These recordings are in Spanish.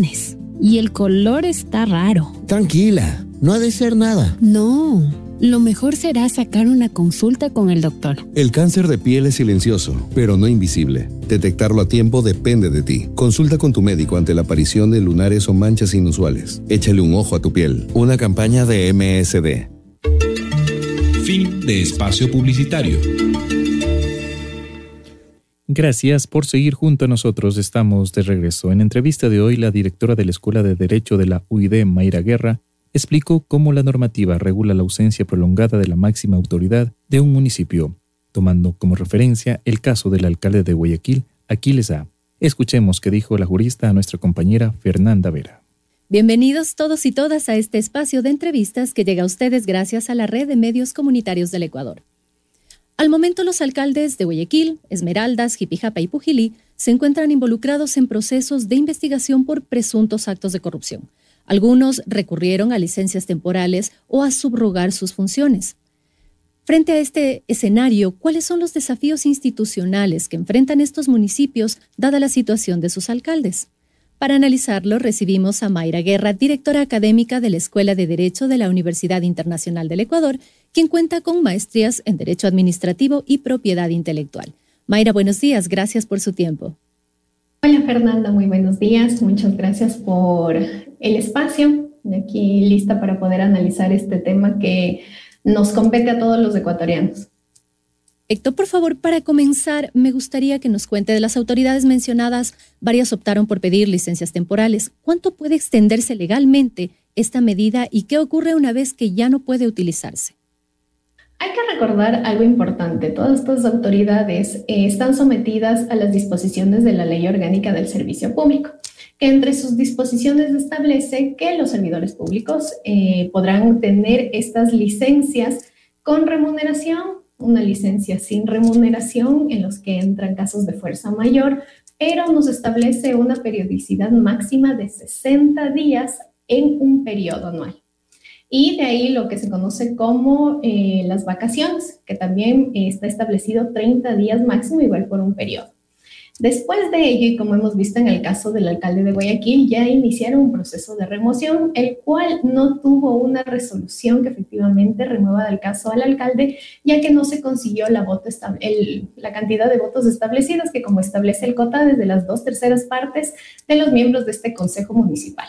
exámenes. Y el color está raro. Tranquila, no ha de ser nada. No, lo mejor será sacar una consulta con el doctor. El cáncer de piel es silencioso, pero no invisible. Detectarlo a tiempo depende de ti. Consulta con tu médico ante la aparición de lunares o manchas inusuales. Échale un ojo a tu piel. Una campaña de MSD. Fin de espacio publicitario. Gracias por seguir junto a nosotros. Estamos de regreso. En entrevista de hoy, la directora de la Escuela de Derecho de la UID, Mayra Guerra, explicó cómo la normativa regula la ausencia prolongada de la máxima autoridad de un municipio, tomando como referencia el caso del alcalde de Guayaquil, Aquiles A. Escuchemos qué dijo la jurista a nuestra compañera Fernanda Vera. Bienvenidos todos y todas a este espacio de entrevistas que llega a ustedes gracias a la Red de Medios Comunitarios del Ecuador. Al momento, los alcaldes de Guayaquil, Esmeraldas, Jipijapa y Pujilí se encuentran involucrados en procesos de investigación por presuntos actos de corrupción. Algunos recurrieron a licencias temporales o a subrogar sus funciones. Frente a este escenario, ¿cuáles son los desafíos institucionales que enfrentan estos municipios dada la situación de sus alcaldes? Para analizarlo, recibimos a Mayra Guerra, directora académica de la Escuela de Derecho de la Universidad Internacional del Ecuador, quien cuenta con maestrías en Derecho Administrativo y Propiedad Intelectual. Mayra, buenos días. Gracias por su tiempo. Hola Fernanda, muy buenos días. Muchas gracias por el espacio. Aquí lista para poder analizar este tema que nos compete a todos los ecuatorianos. Héctor, por favor, para comenzar, me gustaría que nos cuente de las autoridades mencionadas. Varias optaron por pedir licencias temporales. ¿Cuánto puede extenderse legalmente esta medida y qué ocurre una vez que ya no puede utilizarse? Hay que recordar algo importante. Todas estas autoridades están sometidas a las disposiciones de la Ley Orgánica del Servicio Público, que entre sus disposiciones establece que los servidores públicos podrán tener estas licencias con remuneración, una licencia sin remuneración en los que entran casos de fuerza mayor, pero nos establece una periodicidad máxima de 60 días en un periodo anual. Y de ahí lo que se conoce como las vacaciones, que también está establecido 30 días máximo, igual por un periodo. Después de ello, y como hemos visto en el caso del alcalde de Guayaquil, ya iniciaron un proceso de remoción, el cual no tuvo una resolución que efectivamente remueva del caso al alcalde, ya que no se consiguió la cantidad de votos establecidos, que como establece el cota, desde las 2/3 partes de los miembros de este consejo municipal.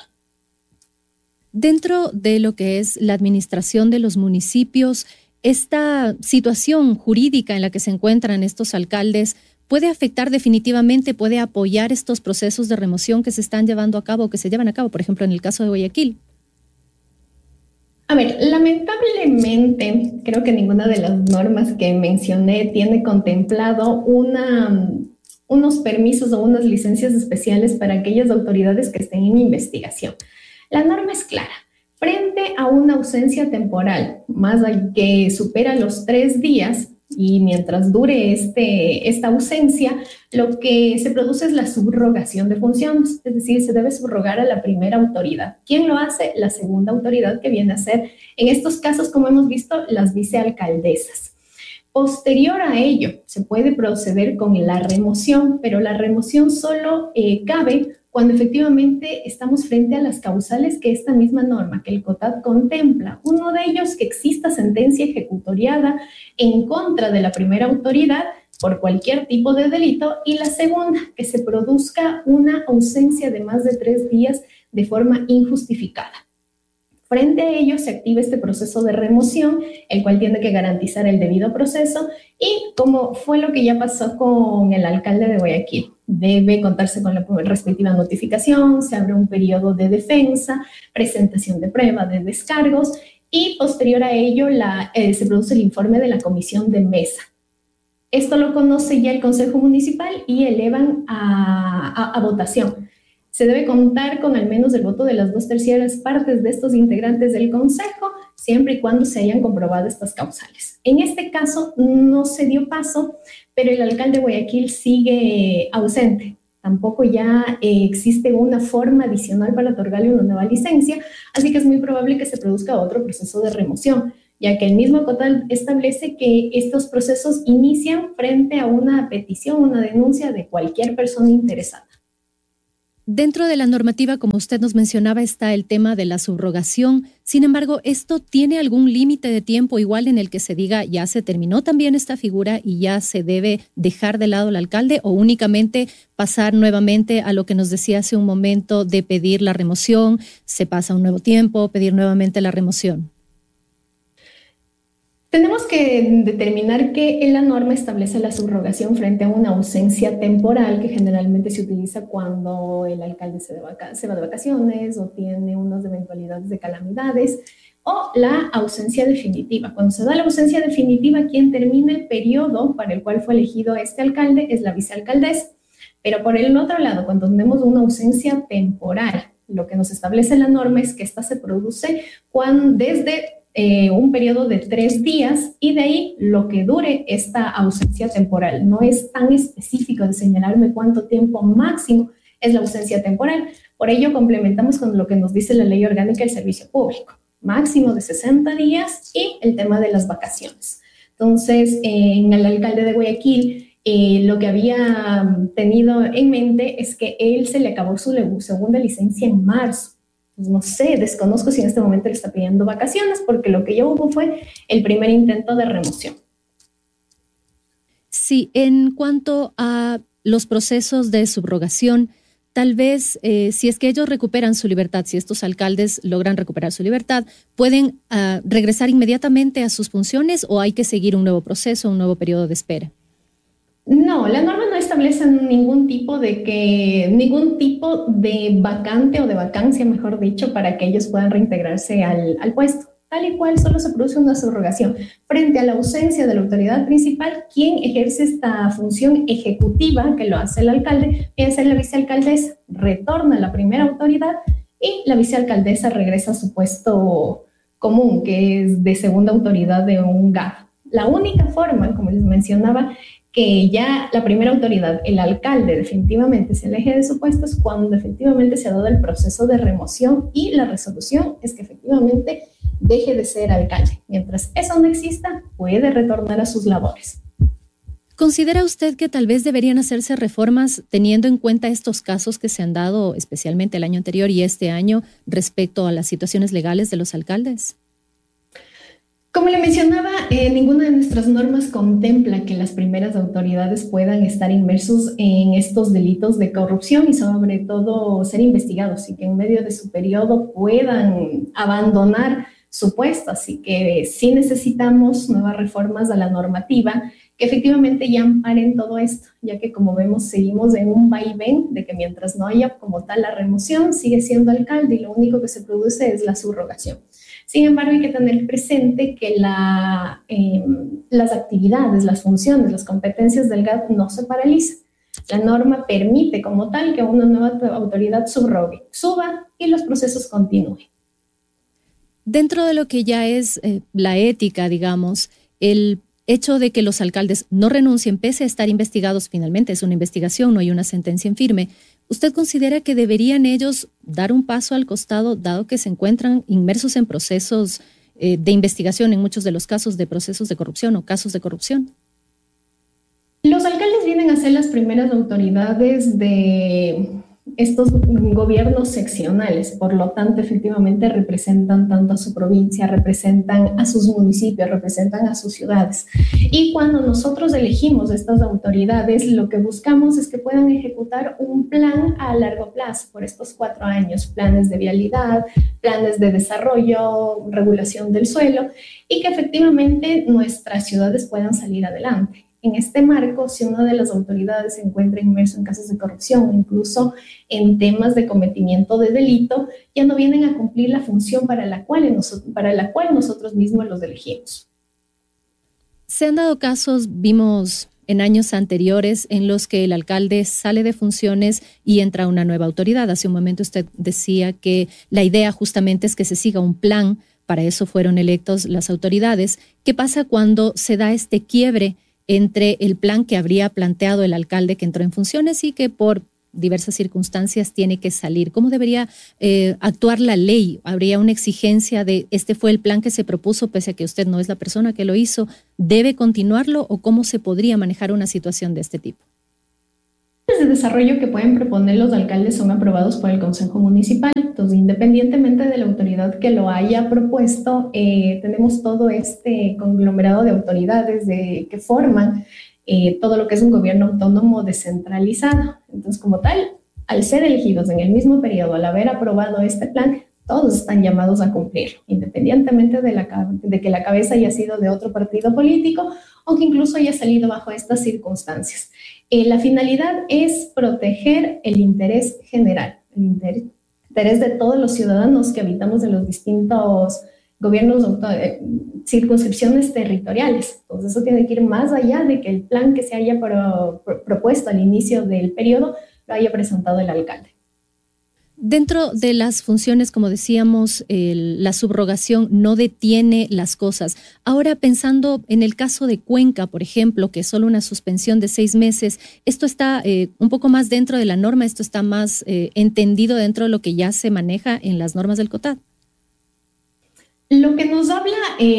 Dentro de lo que es la administración de los municipios, esta situación jurídica en la que se encuentran estos alcaldes puede afectar definitivamente, puede apoyar estos procesos de remoción que se están llevando a cabo, que se llevan a cabo, por ejemplo, en el caso de Guayaquil. A ver, lamentablemente, creo que ninguna de las normas que mencioné tiene contemplado unos permisos o unas licencias especiales para aquellas autoridades que estén en investigación. La norma es clara. Frente a una ausencia temporal, más que supera los 3 días, y mientras dure esta ausencia, lo que se produce es la subrogación de funciones, es decir, se debe subrogar a la primera autoridad. ¿Quién lo hace? La segunda autoridad, que viene a ser, en estos casos, como hemos visto, las vicealcaldesas. Posterior a ello, se puede proceder con la remoción, pero la remoción solo cabe cuando efectivamente estamos frente a las causales que esta misma norma, que el COTAD contempla. Uno de ellos, que exista sentencia ejecutoriada en contra de la primera autoridad por cualquier tipo de delito, y la segunda, que se produzca una ausencia de más de 3 días de forma injustificada. Frente a ello, se activa este proceso de remoción, el cual tiene que garantizar el debido proceso, y como fue lo que ya pasó con el alcalde de Guayaquil, debe contarse con la respectiva notificación, se abre un periodo de defensa, presentación de prueba, de descargos, y posterior a ello se produce el informe de la comisión de mesa. Esto lo conoce ya el Consejo Municipal y elevan a votación. Se debe contar con al menos el voto de las 2/3 partes de estos integrantes del Consejo, siempre y cuando se hayan comprobado estas causales. En este caso no se dio paso, pero el alcalde de Guayaquil sigue ausente. Tampoco ya existe una forma adicional para otorgarle una nueva licencia, así que es muy probable que se produzca otro proceso de remoción, ya que el mismo COTAD establece que estos procesos inician frente a una petición, una denuncia de cualquier persona interesada. Dentro de la normativa, como usted nos mencionaba, está el tema de la subrogación. Sin embargo, ¿esto tiene algún límite de tiempo igual en el que se diga ya se terminó también esta figura y ya se debe dejar de lado al alcalde, o únicamente pasar nuevamente a lo que nos decía hace un momento de pedir la remoción, se pasa un nuevo tiempo, pedir nuevamente la remoción? Tenemos que determinar que la norma establece la subrogación frente a una ausencia temporal que generalmente se utiliza cuando el alcalde se va de vacaciones o tiene unas eventualidades de calamidades, o la ausencia definitiva. Cuando se da la ausencia definitiva, quien termina el periodo para el cual fue elegido este alcalde es la vicealcaldesa. Pero por el otro lado, cuando tenemos una ausencia temporal, lo que nos establece la norma es que esta se produce desde un periodo de 3 días y de ahí lo que dure esta ausencia temporal. No es tan específico de señalarme cuánto tiempo máximo es la ausencia temporal. Por ello complementamos con lo que nos dice la Ley Orgánica del Servicio Público. Máximo de 60 días y el tema de las vacaciones. Entonces, en el alcalde de Guayaquil, lo que había tenido en mente es que él se le acabó su segunda licencia en marzo. Pues no sé, desconozco si en este momento le está pidiendo vacaciones, porque lo que ya hubo fue el primer intento de remoción. Sí, en cuanto a los procesos de subrogación, tal vez si es que ellos recuperan su libertad, si estos alcaldes logran recuperar su libertad, ¿pueden regresar inmediatamente a sus funciones o hay que seguir un nuevo proceso, un nuevo periodo de espera? No, la norma no establece ningún tipo de vacante o de vacancia, mejor dicho, para que ellos puedan reintegrarse al puesto. Tal y cual, solo se produce una subrogación. Frente a la ausencia de la autoridad principal, quien ejerce esta función ejecutiva, que lo hace el alcalde, viene a ser la vicealcaldesa, retorna a la primera autoridad y la vicealcaldesa regresa a su puesto común, que es de segunda autoridad de un GAF. La única forma, como les mencionaba, que ya la primera autoridad, el alcalde, definitivamente se aleje de su puesto es cuando efectivamente se ha dado el proceso de remoción y la resolución es que efectivamente deje de ser alcalde. Mientras eso no exista, puede retornar a sus labores. ¿Considera usted que tal vez deberían hacerse reformas teniendo en cuenta estos casos que se han dado, especialmente el año anterior y este año, respecto a las situaciones legales de los alcaldes? Como le mencionaba, ninguna de nuestras normas contempla que las primeras autoridades puedan estar inmersos en estos delitos de corrupción y sobre todo ser investigados y que en medio de su periodo puedan abandonar su puesto. Así que sí necesitamos nuevas reformas a la normativa que efectivamente ya amparen todo esto, ya que como vemos seguimos en un vaivén de que mientras no haya como tal la remoción, sigue siendo alcalde y lo único que se produce es la subrogación. Sin embargo, hay que tener presente que las actividades, las funciones, las competencias del GAT no se paralizan. La norma permite como tal que una nueva autoridad subrogue, suba y los procesos continúen. Dentro de lo que ya es la ética, digamos, el hecho de que los alcaldes no renuncien pese a estar investigados, finalmente es una investigación, no hay una sentencia en firme. ¿Usted considera que deberían ellos dar un paso al costado, dado que se encuentran inmersos en procesos de investigación, en muchos de los casos de procesos de corrupción o casos de corrupción? Los alcaldes vienen a ser las primeras autoridades de estos gobiernos seccionales, por lo tanto, efectivamente representan tanto a su provincia, representan a sus municipios, representan a sus ciudades. Y cuando nosotros elegimos estas autoridades, lo que buscamos es que puedan ejecutar un plan a largo plazo por estos 4 años, planes de vialidad, planes de desarrollo, regulación del suelo, y que efectivamente nuestras ciudades puedan salir adelante. En este marco, si una de las autoridades se encuentra inmerso en casos de corrupción o incluso en temas de cometimiento de delito, ya no vienen a cumplir la función para la cual nosotros mismos los elegimos. Se han dado casos, vimos en años anteriores, en los que el alcalde sale de funciones y entra una nueva autoridad. Hace un momento usted decía que la idea justamente es que se siga un plan, para eso fueron electos las autoridades. ¿Qué pasa cuando se da este quiebre entre el plan que habría planteado el alcalde que entró en funciones y que por diversas circunstancias tiene que salir? ¿Cómo debería actuar la ley? ¿Habría una exigencia de este fue el plan que se propuso pese a que usted no es la persona que lo hizo? ¿Debe continuarlo o cómo se podría manejar una situación de este tipo? de desarrollo que pueden proponer los alcaldes son aprobados por el Consejo Municipal. Entonces, independientemente de la autoridad que lo haya propuesto, tenemos todo este conglomerado de autoridades que forman todo lo que es un gobierno autónomo descentralizado. Entonces, como tal, al ser elegidos en el mismo periodo, al haber aprobado este plan, todos están llamados a cumplir, independientemente de que la cabeza haya sido de otro partido político o que incluso haya salido bajo estas circunstancias. La finalidad es proteger el interés general, el interés de todos los ciudadanos que habitamos en los distintos gobiernos, circunscripciones territoriales. Entonces eso tiene que ir más allá de que el plan que se haya propuesto al inicio del periodo lo haya presentado el alcalde. Dentro de las funciones, como decíamos, la subrogación no detiene las cosas. Ahora, pensando en el caso de Cuenca, por ejemplo, que es solo una suspensión de 6 meses, ¿esto está un poco más dentro de la norma? ¿Esto está más entendido dentro de lo que ya se maneja en las normas del COTAD? Lo que nos habla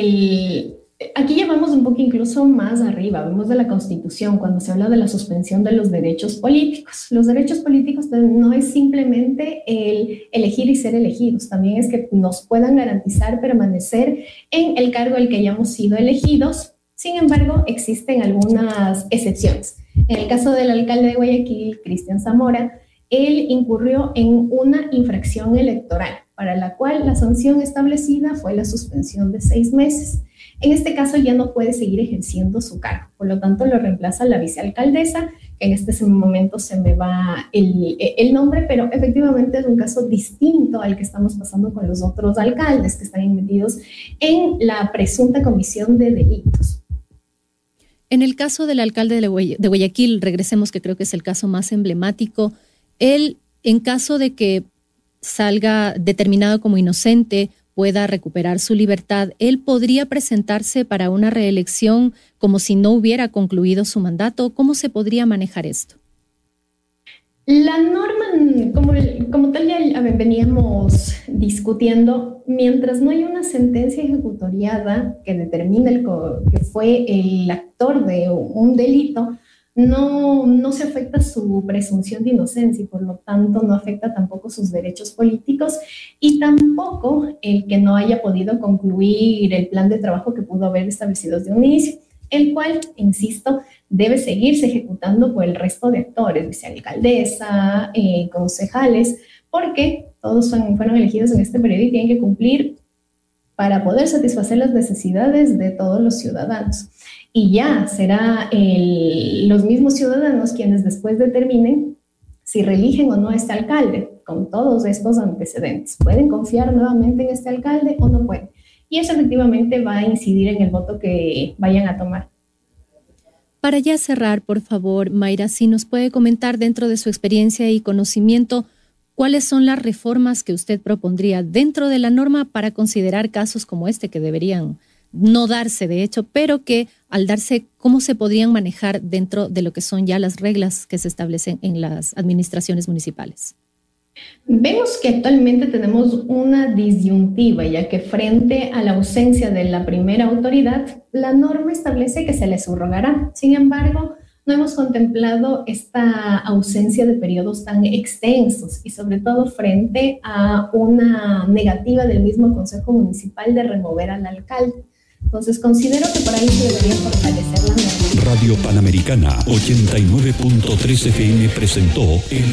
aquí llevamos un poco incluso más arriba, vemos de la Constitución cuando se habla de la suspensión de los derechos políticos. Los derechos políticos no es simplemente el elegir y ser elegidos, también es que nos puedan garantizar permanecer en el cargo al que hayamos sido elegidos. Sin embargo, existen algunas excepciones. En el caso del alcalde de Guayaquil, Cristian Zamora, él incurrió en una infracción electoral, para la cual la sanción establecida fue la suspensión de 6 meses. En este caso ya no puede seguir ejerciendo su cargo, por lo tanto lo reemplaza la vicealcaldesa, que en este momento se me va el nombre, pero efectivamente es un caso distinto al que estamos pasando con los otros alcaldes que están metidos en la presunta comisión de delitos. En el caso del alcalde de Guayaquil, regresemos, que creo que es el caso más emblemático, él, en caso de que salga determinado como inocente, pueda recuperar su libertad, ¿él podría presentarse para una reelección como si no hubiera concluido su mandato? ¿Cómo se podría manejar esto? La norma, como tal ya veníamos discutiendo, mientras no haya una sentencia ejecutoriada que determine que fue el actor de un delito, no se afecta su presunción de inocencia y por lo tanto no afecta tampoco sus derechos políticos y tampoco el que no haya podido concluir el plan de trabajo que pudo haber establecido desde un inicio, el cual, insisto, debe seguirse ejecutando por el resto de actores, vicealcaldesa, concejales, porque todos fueron elegidos en este periodo y tienen que cumplir para poder satisfacer las necesidades de todos los ciudadanos. Y ya será los mismos ciudadanos quienes después determinen si reeligen o no a este alcalde, con todos estos antecedentes. ¿Pueden confiar nuevamente en este alcalde o no pueden? Y eso efectivamente va a incidir en el voto que vayan a tomar. Para ya cerrar, por favor, Mayra, si nos puede comentar dentro de su experiencia y conocimiento, ¿cuáles son las reformas que usted propondría dentro de la norma para considerar casos como este que deberían no darse, de hecho, pero que al darse, ¿cómo se podrían manejar dentro de lo que son ya las reglas que se establecen en las administraciones municipales? Vemos que actualmente tenemos una disyuntiva, ya que frente a la ausencia de la primera autoridad, la norma establece que se le subrogará. Sin embargo, no hemos contemplado esta ausencia de periodos tan extensos y sobre todo frente a una negativa del mismo Consejo Municipal de remover al alcalde. Entonces considero que por ahí se debería fortalecer la norma. Radio Panamericana 89.3 FM presentó El